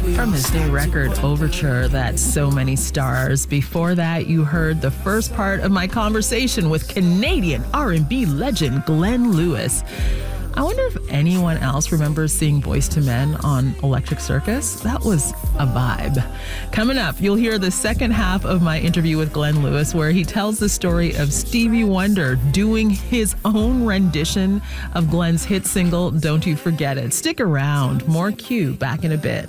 From his new record, Overture, that's So Many Stars. Before that, you heard the first part of my conversation with Canadian R&B legend Glenn Lewis. I wonder if anyone else remembers seeing Boyz II Men on Electric Circus. That was a vibe. Coming up, you'll hear the second half of my interview with Glenn Lewis, where he tells the story of Stevie Wonder doing his own rendition of Glenn's hit single, Don't You Forget It. Stick around. More Q back in a bit.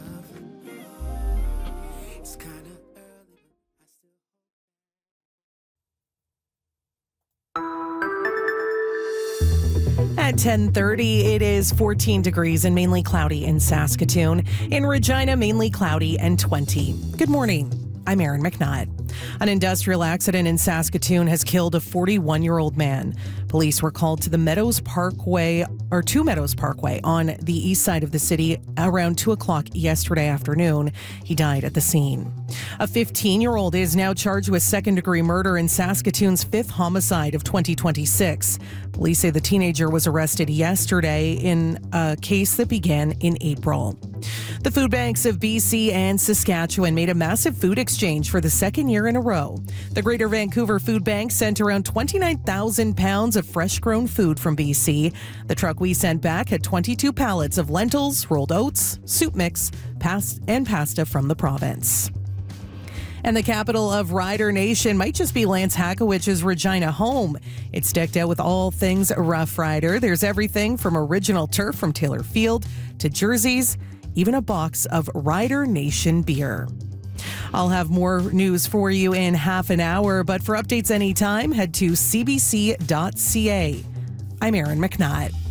At 10:30, it is 14 degrees and mainly cloudy in Saskatoon. In Regina, mainly cloudy and 20. Good morning. I'm Erin McNutt. An industrial accident in Saskatoon has killed a 41-year-old man. Police were called to Meadows Parkway on the east side of the city around 2 o'clock yesterday afternoon. He died at the scene. A 15-year-old is now charged with second-degree murder in Saskatoon's fifth homicide of 2026. Police say the teenager was arrested yesterday in a case that began in April. The food banks of BC and Saskatchewan made a massive food exchange for the second year in a row. The Greater Vancouver Food Bank sent around 29,000 pounds of fresh-grown food from BC. The truck we sent back had 22 pallets of lentils, rolled oats, soup mix, and pasta from the province. And the capital of Rider Nation might just be Lance Hakowich's Regina home. It's decked out with all things Rough Rider. There's everything from original turf from Taylor Field to jerseys, even a box of Rider Nation beer. I'll have more news for you in half an hour, but for updates anytime, head to cbc.ca. I'm Erin McNutt.